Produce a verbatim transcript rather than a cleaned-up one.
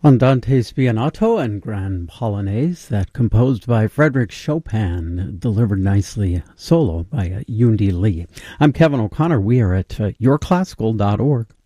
Andante Spianato and Grand Polonaise, that composed by Frederick Chopin, delivered nicely solo by uh, Yundi Lee. I'm Kevin O'Connor. We are at uh, your classical dot org.